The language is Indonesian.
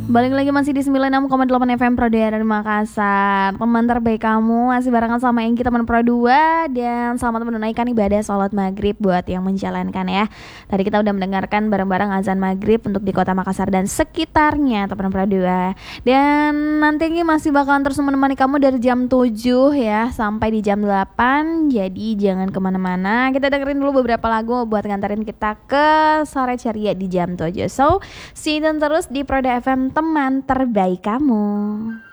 Balik lagi masih di 96,8 FM Pro 2 dari Makassar. Teman terbaik kamu masih barengan sama Engki teman Pro 2. Dan selamat menunaikan ibadah sholat maghrib buat yang menjalankan ya. Tadi kita udah mendengarkan bareng-bareng azan maghrib untuk di kota Makassar dan sekitarnya teman Pro 2. Dan nanti Engki masih bakalan terus menemani kamu dari jam 7 ya sampai di jam 8. Jadi jangan kemana-mana. Kita dengerin dulu beberapa lagu buat nganterin kita ke sore ceria di jam 7. So, see you terus di Pro 2 FM teman terbaik kamu.